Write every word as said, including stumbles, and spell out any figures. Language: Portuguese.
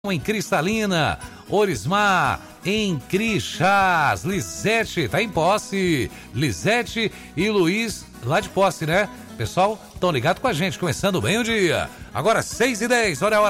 em Cristalina, Orismar em Crixás, Lisete tá em Posse, Lisete e Luiz lá de Posse, né? Pessoal, estão ligados com a gente, começando bem o dia. Agora seis e dez, olha a hora.